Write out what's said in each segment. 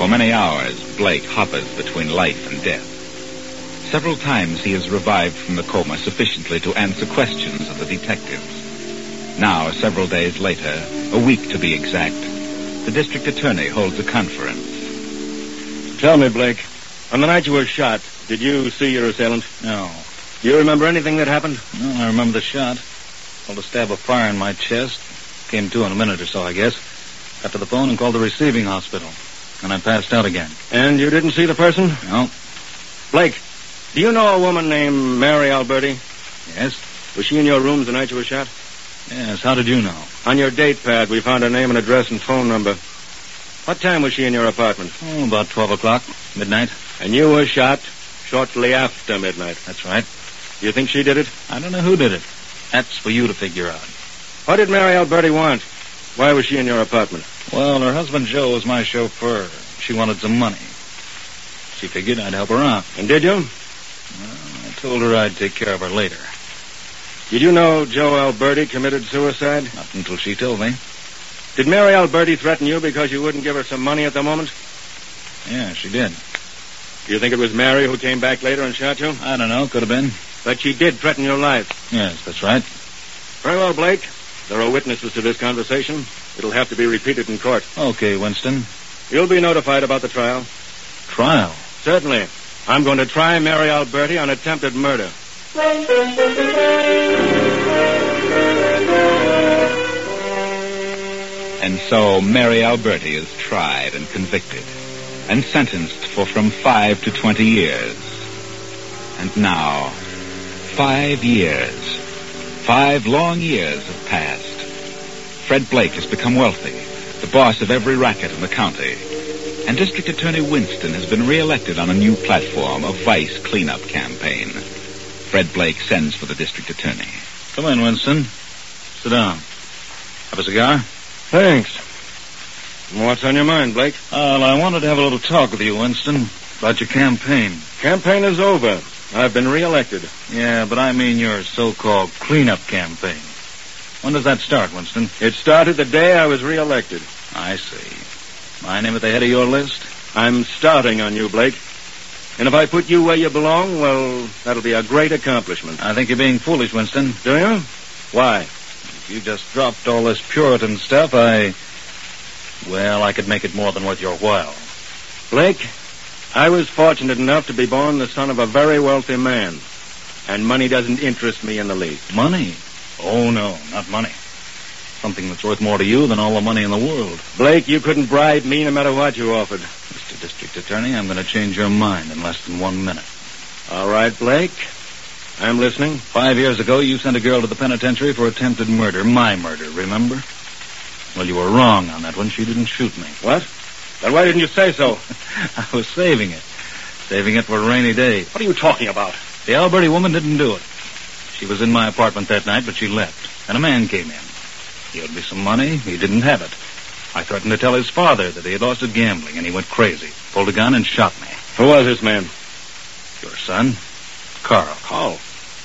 For many hours, Blake hovers between life and death. Several times he is revived from the coma sufficiently to answer questions of the detectives. Now, several days later, a week to be exact, the district attorney holds a conference. Tell me, Blake, on the night you were shot, did you see your assailant? No. Do you remember anything that happened? No, I remember the shot. Felt a stab of fire in my chest. Came to in a minute or so, I guess. Got to the phone and called the receiving hospital. And I passed out again. And you didn't see the person? No. Blake, do you know a woman named Mary Alberti? Yes? Was she in your room the night you were shot? Yes, how did you know? On your date pad, we found her name and address and phone number. What time was she in your apartment? Oh, about 12 o'clock, midnight. And you were shot shortly after midnight. That's right. You think she did it? I don't know who did it. That's for you to figure out. What did Mary Alberti want? Why was she in your apartment? Well, her husband Joe was my chauffeur. She wanted some money. She figured I'd help her out. And did you? Well, I told her I'd take care of her later. Did you know Joe Alberti committed suicide? Not until she told me. Did Mary Alberti threaten you because you wouldn't give her some money at the moment? Yeah, she did. Do you think it was Mary who came back later and shot you? I don't know. Could have been. But she did threaten your life. Yes, that's right. Very well, Blake. There are witnesses to this conversation. It'll have to be repeated in court. Okay, Winston. You'll be notified about the trial. Trial? Certainly. I'm going to try Mary Alberti on attempted murder. And so Mary Alberti is tried and convicted and sentenced for from 5 to 20 years. And now, 5 years. 5 long years have passed. Fred Blake has become wealthy, the boss of every racket in the county. And District Attorney Winston has been reelected on a new platform, a vice cleanup campaign. Fred Blake sends for the district attorney. Come in, Winston. Sit down. Have a cigar? Thanks. What's on your mind, Blake? Well, I wanted to have a little talk with you, Winston, about your campaign. Campaign is over. I've been reelected. Yeah, but I mean your so-called cleanup campaign. When does that start, Winston? It started the day I was reelected. I see. My name at the head of your list? I'm starting on you, Blake. And if I put you where you belong, well, that'll be a great accomplishment. I think you're being foolish, Winston. Do you? Why? If you just dropped all this Puritan stuff, I could make it more than worth your while. Blake, I was fortunate enough to be born the son of a very wealthy man. And money doesn't interest me in the least. Money? Oh, no, not money. Something that's worth more to you than all the money in the world. Blake, you couldn't bribe me no matter what you offered. Mr. District Attorney, I'm going to change your mind in less than 1 minute. All right, Blake. I'm listening. 5 years ago, you sent a girl to the penitentiary for attempted murder. My murder, remember? Well, you were wrong on that one. She didn't shoot me. What? Then why didn't you say so? I was saving it. Saving it for a rainy day. What are you talking about? The Alberti woman didn't do it. She was in my apartment that night, but she left. And a man came in. He owed me some money. He didn't have it. I threatened to tell his father that he had lost at gambling, and he went crazy. Pulled a gun and shot me. Who was this man? Your son, Carl. Carl?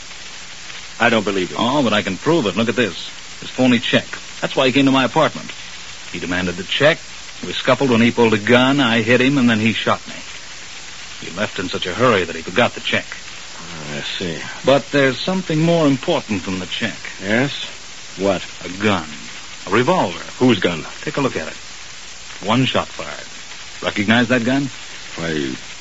I don't believe you. Oh, but I can prove it. Look at this. His phony check. That's why he came to my apartment. He demanded the check. We scuffled when he pulled a gun. I hit him, and then he shot me. He left in such a hurry that he forgot the check. I see. But there's something more important than the check. Yes? What? A gun. A revolver. Whose gun? Take a look at it. 1 shot fired. Recognize that gun? Why,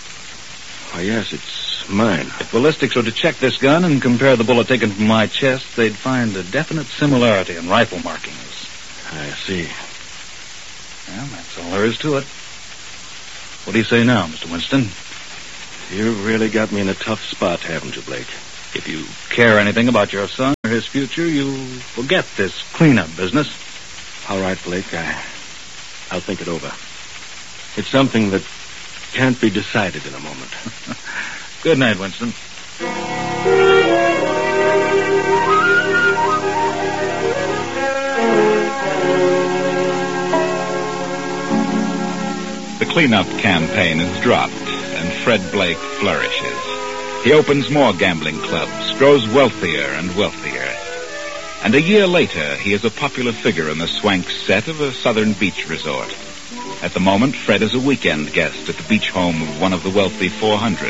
yes, it's mine. If ballistics were to check this gun and compare the bullet taken from my chest, they'd find a definite similarity in rifle markings. I see. Well, that's all there is to it. What do you say now, Mr. Winston? You've really got me in a tough spot, haven't you, Blake? If you care anything about your son or his future, you'll forget this cleanup business. All right, Blake, I'll think it over. It's something that can't be decided in a moment. Good night, Winston. The cleanup campaign is dropped, and Fred Blake flourishes. He opens more gambling clubs, grows wealthier and wealthier. And a year later, he is a popular figure in the swank set of a southern beach resort. At the moment, Fred is a weekend guest at the beach home of one of the wealthy 400.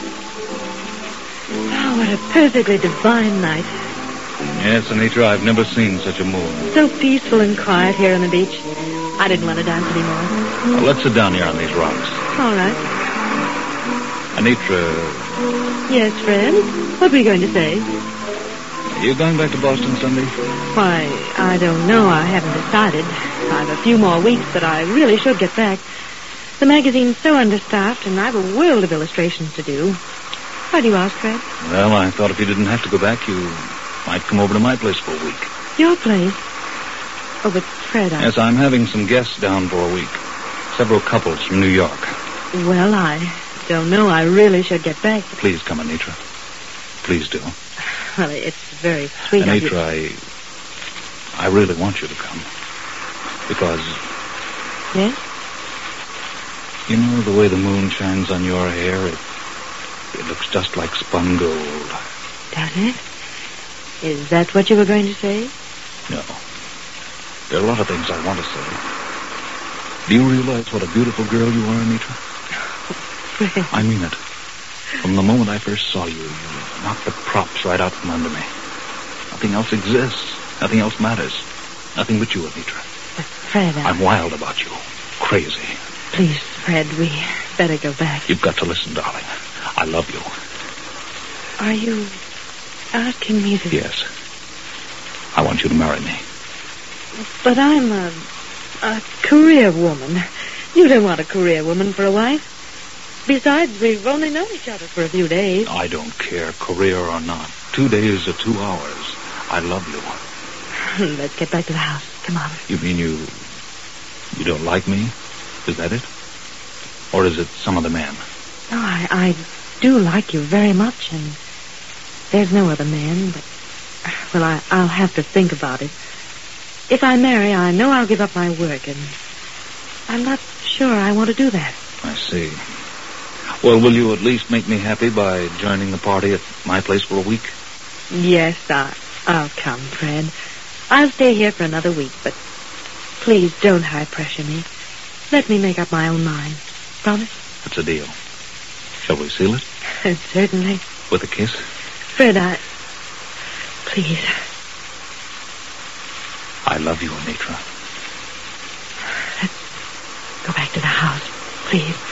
Oh, what a perfectly divine night. Yes, Anitra, I've never seen such a moon. So peaceful and quiet here on the beach. I didn't want to dance anymore. Well, let's sit down here on these rocks. All right. Anitra, Yes, Fred? What were you going to say? are you going back to Boston Sunday? Why, I don't know. I haven't decided. I've a few more weeks, but I really should get back. The magazine's so understaffed, and I've a world of illustrations to do. Why do you ask, Fred? Well, I thought if you didn't have to go back, you might come over to my place for a week. Your place? Oh, but Fred, Yes, I'm having some guests down for a week. Several couples from New York. Well, I don't know. I really should get back. Please come, Anitra. Please do. Well, it's very sweet of you. Anitra, I really want you to come. Because, Yes? you know, the way the moon shines on your hair, it looks just like spun gold. Does it? Is that what you were going to say? No. There are a lot of things I want to say. Do you realize what a beautiful girl you are, Anitra? Fred. I mean it. From the moment I first saw you, you knocked the props right out from under me. Nothing else exists. Nothing else matters. Nothing but you, Anitra. But Fred, I'm wild about you. Crazy. Please, Fred, we better go back. You've got to listen, darling. I love you. Are you asking me to... Yes. I want you to marry me. But I'm a career woman. You don't want a career woman for a wife. Besides, we've only known each other for a few days. I don't care, career or not. 2 days or 2 hours. I love you. Let's get back to the house. Come on. You mean you don't like me? Is that it? Or is it some other man? No, I do like you very much, and there's no other man, but... Well, I'll have to think about it. If I marry, I know I'll give up my work, and I'm not sure I want to do that. I see. Well, will you at least make me happy by joining the party at my place for a week? Yes, I'll come, Fred. I'll stay here for another week, but please don't high pressure me. Let me make up my own mind. Promise? It's a deal. Shall we seal it? Certainly. With a kiss? Fred, please. I love you, Anitra. Let's go back to the house, please.